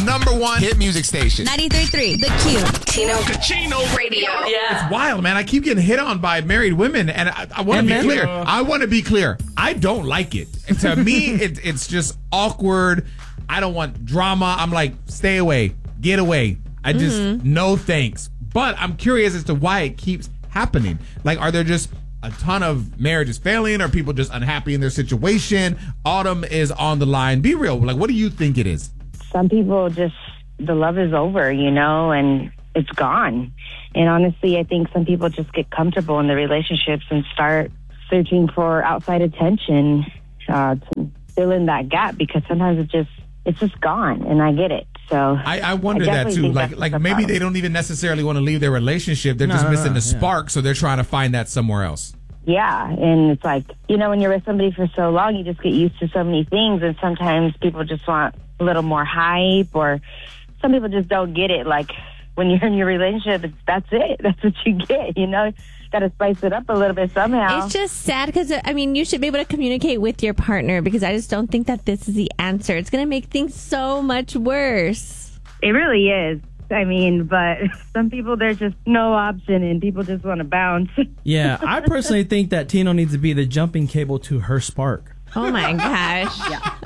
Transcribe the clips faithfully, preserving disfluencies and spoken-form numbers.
number one hit music station. ninety-three point three, The Q. Tino Cucino Radio. It's wild, man. I keep getting hit on by married women, and I, I want to And be men. clear. I want to be clear. I don't like it. And to me, it, it's just awkward. I don't want drama. I'm like, stay away, get away. I just, Mm-hmm. no thanks. But I'm curious as to why it keeps happening. Like, are there just a ton of marriages failing? Are people just unhappy in their situation? Autumn is on the line. Be real. Like, what do you think it is? Some people just, the love is over, you know, and it's gone. And honestly, I think some people just get comfortable in their relationships and start searching for outside attention uh, to fill in that gap, because sometimes it just, it's just gone, and I get it. So I, I wonder I that definitely too. think Like, that's like the maybe problem. they don't even necessarily want to leave their relationship. They're No, just no, missing no, the yeah. spark, so they're trying to find that somewhere else. Yeah, and it's like, you know, when you're with somebody for so long, you just get used to so many things, and sometimes people just want a little more hype, or some people just don't get it. Like, when you're in your relationship, it's, that's it. That's what you get, you know? Got to spice it up a little bit somehow. It's just sad because, I mean, you should be able to communicate with your partner, because I just don't think that this is the answer. It's going to make things so much worse. It really is. I mean, but some people, there's just no option, and people just want to bounce. Yeah, I personally think that Tino needs to be the jumping cable to her spark. Oh, my gosh.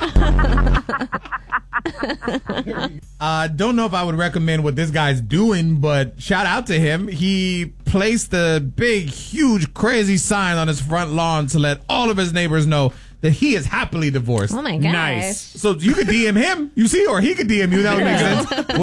Uh, don't know if I would recommend what this guy's doing, but shout out to him. He placed a big, huge, crazy sign on his front lawn to let all of his neighbors know that he is happily divorced. Oh, my gosh. Nice. So you could D M him, you see, or he could D M you. That would make sense.